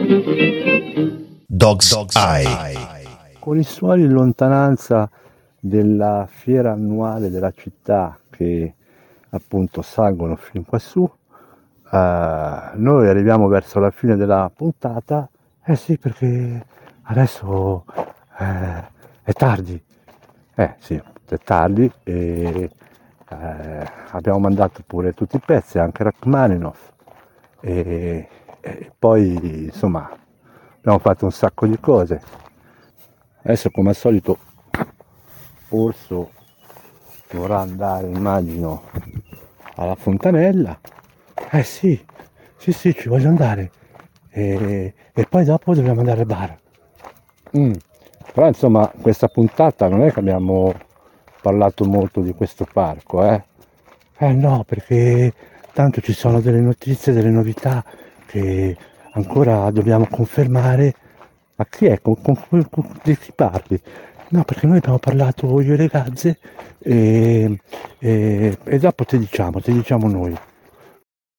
Dog's Eye. Con i suoni in lontananza della fiera annuale della città che appunto salgono fin quassù, noi arriviamo verso la fine della puntata. Sì, perché adesso è tardi. Sì, è tardi e abbiamo mandato pure tutti i pezzi, anche Rachmaninoff, e poi insomma abbiamo fatto un sacco di cose. Adesso come al solito Orso vorrà andare, immagino, alla fontanella. Sì, ci voglio andare. E poi dopo dobbiamo andare al bar. Però insomma questa puntata non è che abbiamo parlato molto di questo parco, no, perché tanto ci sono delle notizie, delle novità che ancora dobbiamo confermare. Ma chi è? Di chi parli? No, perché noi abbiamo parlato io e le gazze e dopo ti diciamo noi.